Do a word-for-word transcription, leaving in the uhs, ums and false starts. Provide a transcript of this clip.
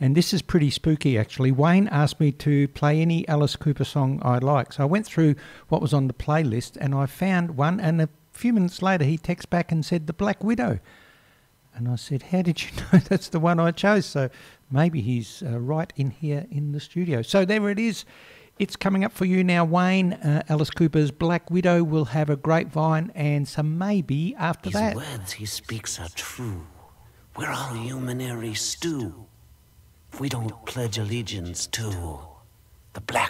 And this is pretty spooky, actually. Wayne asked me to play any Alice Cooper song I like. So I went through what was on the playlist and I found one, and a few minutes later he texted back and said The Black Widow. And I said, how did you know that's the one I chose? So maybe he's uh, right in here in the studio. So there it is. It's coming up for you now, Wayne. Uh, Alice Cooper's Black Widow will have a grapevine and some maybe after His that. His words he speaks are true. We're all humanary stew. If we don't pledge allegiance to the Black